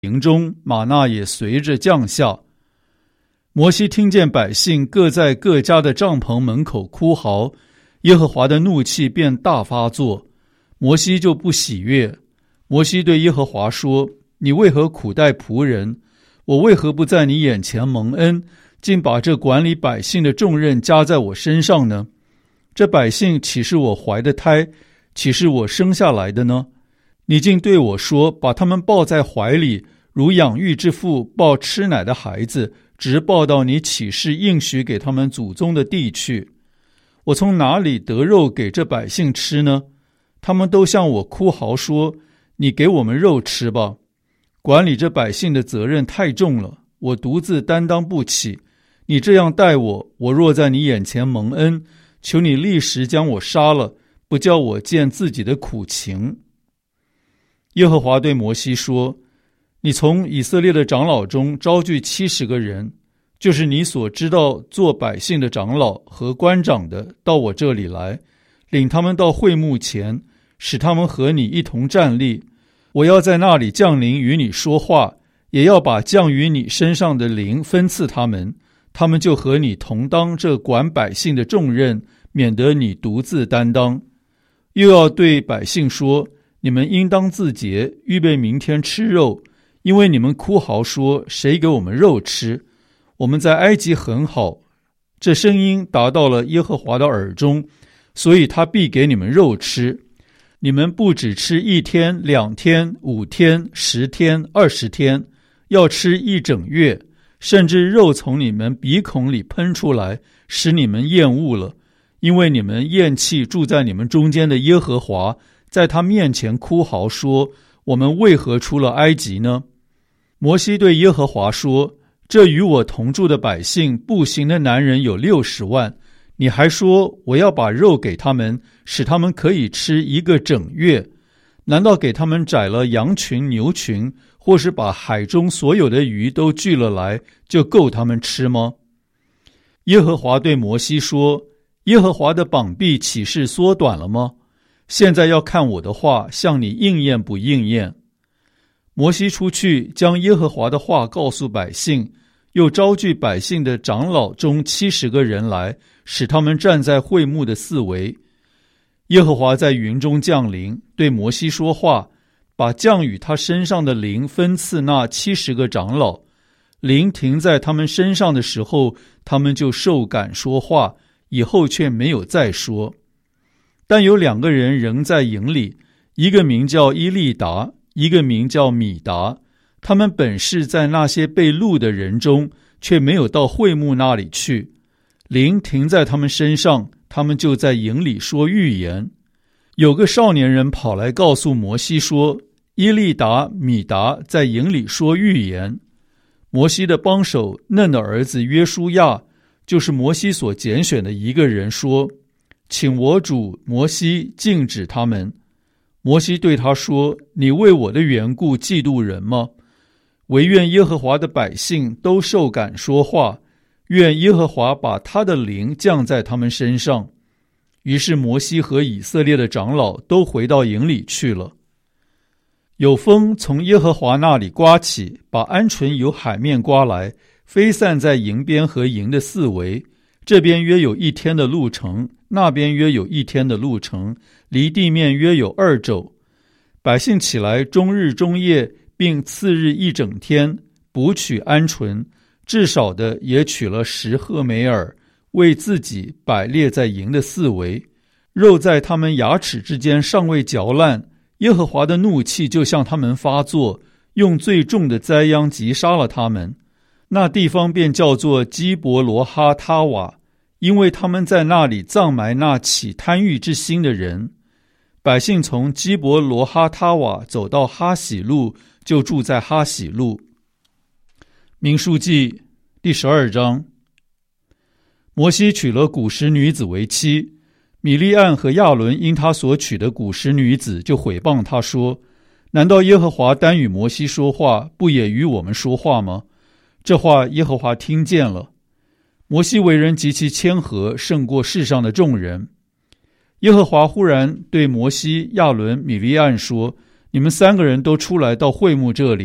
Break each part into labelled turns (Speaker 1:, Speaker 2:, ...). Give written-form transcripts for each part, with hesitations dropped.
Speaker 1: 营中，玛纳也随着降下。摩西听见百姓各在各家的帐篷门口哭嚎，耶和华的怒气便大发作，摩西就不喜悦。摩西对耶和华说：你为何苦待仆人？我为何不在你眼前蒙恩，竟把这管理百姓的重任加在我身上呢？这百姓岂是我怀的胎，岂是我生下来的呢？你竟对我说，把他们抱在怀里，如养育之父抱吃奶的孩子，直抱到你起誓应许给他们祖宗的地去。我从哪里得肉给这百姓吃呢？他们都向我哭嚎说，你给我们肉吃吧。管理这百姓的责任太重了，我独自担当不起。你这样待我，我若在你眼前蒙恩，求你立时将我杀了，不叫我见自己的苦情。耶和华对摩西说：你从以色列的长老中招聚70个人，就是你所知道做百姓的长老和官长的，到我这里来，领他们到会幕前，使他们和你一同站立。我要在那里降临与你说话，也要把降于你身上的灵分赐他们，他们就和你同当这管百姓的重任，免得你独自担当。又要对百姓说，你们应当自洁，预备明天吃肉，因为你们哭嚎说，谁给我们肉吃？我们在埃及很好。这声音达到了耶和华的耳中，所以他必给你们肉吃。你们不只吃1天、2天、5天、10天、20天，要吃1整月，甚至肉从你们鼻孔里喷出来，使你们厌恶了，因为你们厌弃住在你们中间的耶和华，在他面前哭嚎说，我们为何出了埃及呢？摩西对耶和华说，这与我同住的百姓步行的男人有60万，你还说我要把肉给他们，使他们可以吃1个整月，难道给他们宰了羊群牛群，或是把海中所有的鱼都聚了来，就够他们吃吗？耶和华对摩西说，耶和华的膀臂岂是缩短了吗？现在要看我的话向你应验不应验。摩西出去，将耶和华的话告诉百姓，又招聚百姓的长老中70个人来，使他们站在会幕的四围。耶和华在云中降临，对摩西说话，把降与他身上的灵分赐那70个长老。灵停在他们身上的时候，他们就受感说话，以后却没有再说。但有2个人仍在营里，一个名叫伊利达，一个名叫米达，他们本是在那些被录的人中，却没有到会幕那里去。灵停在他们身上，他们就在营里说预言。有个少年人跑来告诉摩西说，伊利达、米达在营里说预言。摩西的帮手嫩的儿子约书亚，就是摩西所拣选的一个人，说，请我主摩西禁止他们。摩西对他说，你为我的缘故嫉妒人吗？惟愿耶和华的百姓都受感说话，愿耶和华把他的灵降在他们身上。于是摩西和以色列的长老都回到营里去了。有风从耶和华那里刮起，把鹌鹑由海面刮来，飞散在营边和营的四围，这边约有1天的路程，那边约有1天的路程，离地面约有2肘。百姓起来，终日终夜，并次日1整天，捕取鹌鹑，至少的也取了10赫梅尔，为自己摆列在营的四围。肉在他们牙齿之间尚未嚼烂，耶和华的怒气就向他们发作，用最重的灾殃击杀了他们。那地方便叫做基伯罗哈他瓦，因为他们在那里葬埋那起贪欲之心的人。百姓从基伯罗哈他瓦走到哈喜路，就住在哈喜路。民数记第12章。摩西娶了古时女子为妻，米利暗和亚伦因他所娶的古时女子，就毁谤他说，难道耶和华单与摩西说话，不也与我们说话吗？这话耶和华听见了。摩西为人极其谦和，胜过世上的众人。耶和华忽然对摩西、亚伦、米利暗说，你们3个人都出来到会幕这里，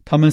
Speaker 1: 他们